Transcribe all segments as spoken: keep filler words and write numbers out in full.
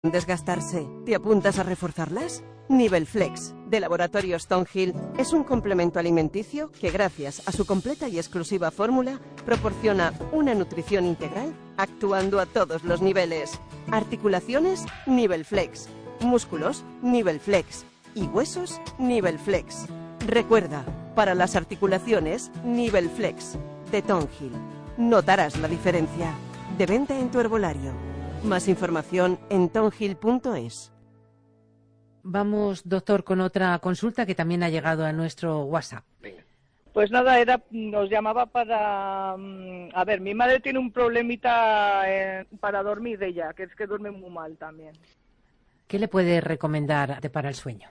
desgastarse. ¿Te apuntas a reforzarlas? Nivelflex, de Laboratorios Thornhill, es un complemento alimenticio que, gracias a su completa y exclusiva fórmula, proporciona una nutrición integral actuando a todos los niveles. Articulaciones, Nivelflex. Músculos, Nivelflex. Y huesos, Nivelflex. Recuerda, para las articulaciones, Nivelflex, de Thornhill. Notarás la diferencia. De venta en tu herbolario. Más información en thornhill punto es. Vamos, doctor, con otra consulta que también ha llegado a nuestro WhatsApp. Venga. Pues nada, era, nos llamaba para... A ver, mi madre tiene un problemita eh, para dormir de ella, que es que duerme muy mal también. ¿Qué le puede recomendar para el sueño?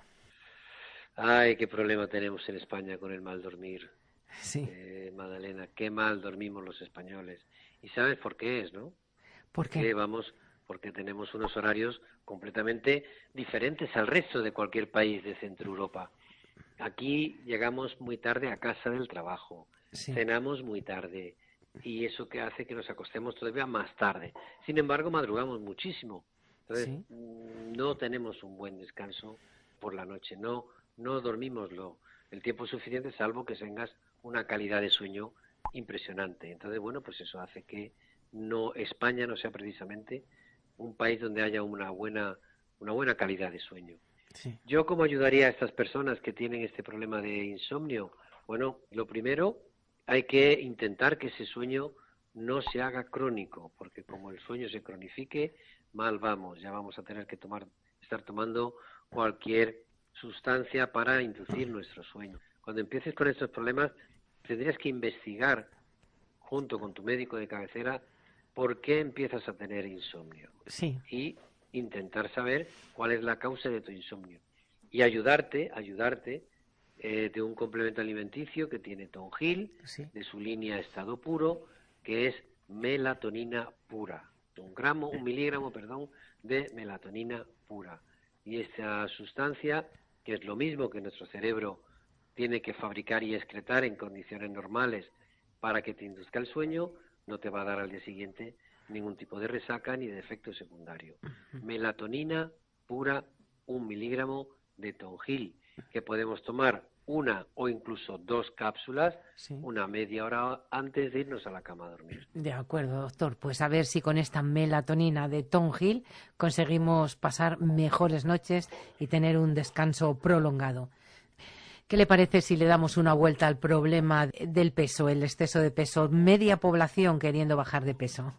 Ay, qué problema tenemos en España con el mal dormir. Sí. Eh, Magdalena, qué mal dormimos los españoles. ¿Y sabes por qué es, no? ¿Por qué? Porque, vamos, porque tenemos unos horarios completamente diferentes al resto de cualquier país de Centro Europa. Aquí llegamos muy tarde a casa del trabajo, sí. Cenamos muy tarde, y eso que hace que nos acostemos todavía más tarde. Sin embargo, madrugamos muchísimo. Entonces, ¿sí? No tenemos un buen descanso por la noche, no, no dormimos lo, el tiempo suficiente, salvo que tengas una calidad de sueño impresionante. Entonces, bueno, pues eso hace que no España no sea precisamente un país donde haya una buena una buena calidad de sueño. Sí. Yo, ¿cómo ayudaría a estas personas que tienen este problema de insomnio? Bueno, lo primero, hay que intentar que ese sueño no se haga crónico, porque como el sueño se cronifique, mal vamos, ya vamos a tener que tomar estar tomando cualquier sustancia para inducir nuestro sueño. Cuando empieces con estos problemas, tendrías que investigar junto con tu médico de cabecera por qué empiezas a tener insomnio. Sí. Y intentar saber cuál es la causa de tu insomnio. Y ayudarte, ayudarte eh, de un complemento alimenticio que tiene Thornhill, sí. De su línea Estado Puro, que es melatonina pura. Un gramo, un miligramo, perdón, de melatonina pura. Y esta sustancia, que es lo mismo que nuestro cerebro tiene que fabricar y excretar en condiciones normales para que te induzca el sueño, no te va a dar al día siguiente ningún tipo de resaca ni de efecto secundario. Uh-huh. Melatonina pura, un miligramo de Thornhill, que podemos tomar una o incluso dos cápsulas, sí. Una media hora antes de irnos a la cama a dormir. De acuerdo, doctor. Pues a ver si con esta melatonina de Thornhill conseguimos pasar mejores noches y tener un descanso prolongado. ¿Qué le parece si le damos una vuelta al problema del peso, el exceso de peso? Media población queriendo bajar de peso.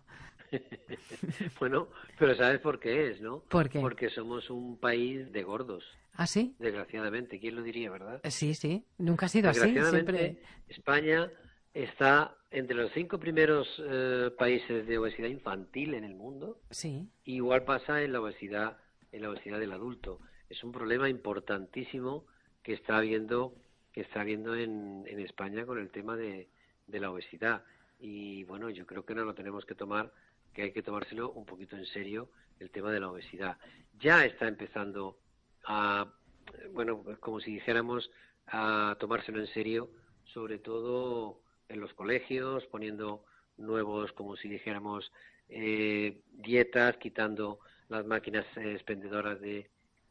Bueno, pero ¿sabes por qué es, no? ¿Por qué? Porque somos un país de gordos. ¿Ah, sí? Desgraciadamente, ¿quién lo diría, verdad? Sí, sí, nunca ha sido así. Desgraciadamente, siempre... España está entre los cinco primeros eh, países de obesidad infantil en el mundo. Sí. Igual pasa en la obesidad, en la obesidad del adulto. Es un problema importantísimo que está habiendo, que está habiendo en, en España con el tema de, de la obesidad. Y bueno, yo creo que no lo tenemos que tomar, que hay que tomárselo un poquito en serio, el tema de la obesidad. Ya está empezando a, bueno, como si dijéramos, a tomárselo en serio, sobre todo en los colegios, poniendo nuevos, como si dijéramos, eh, dietas, quitando las máquinas eh, expendedoras de,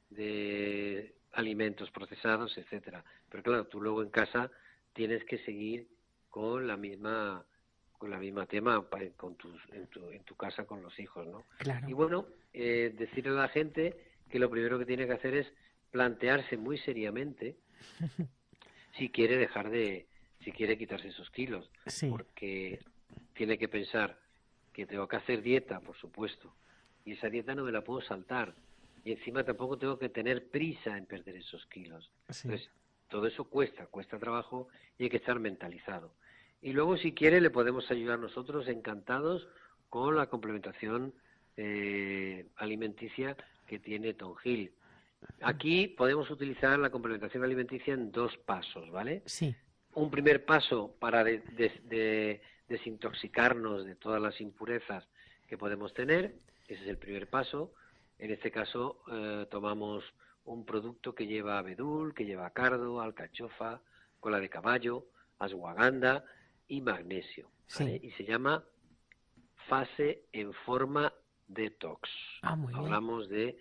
de alimentos procesados, etcétera. Pero claro, tú luego en casa tienes que seguir con la misma con la misma tema con tus, en, tu, en tu casa con los hijos, ¿no? Claro. Y bueno, eh, decirle a la gente que lo primero que tiene que hacer es plantearse muy seriamente si quiere dejar de, si quiere quitarse esos kilos, sí. Porque tiene que pensar que tengo que hacer dieta, por supuesto, y esa dieta no me la puedo saltar, y encima tampoco tengo que tener prisa en perder esos kilos. Sí. Entonces, todo eso cuesta, cuesta trabajo y hay que estar mentalizado. Y luego, si quiere, le podemos ayudar nosotros encantados con la complementación eh, alimenticia que tiene Thornhill. Aquí podemos utilizar la complementación alimenticia en dos pasos, ¿vale? Sí. Un primer paso para de, de, de desintoxicarnos de todas las impurezas que podemos tener, ese es el primer paso. En este caso eh, tomamos un producto que lleva abedul, que lleva cardo, alcachofa, cola de caballo, ashwagandha y magnesio, ¿vale? Sí. Y se llama Fase en Forma detox. Ah, muy bien. Hablamos de